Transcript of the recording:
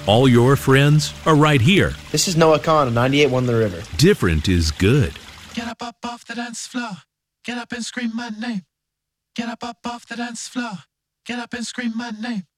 All your friends are right here. This is Noah Khan of 98.1 The River. Different is good. Get up off the dance floor. Get up and scream my name. Get up off the dance floor. Get up and scream my name.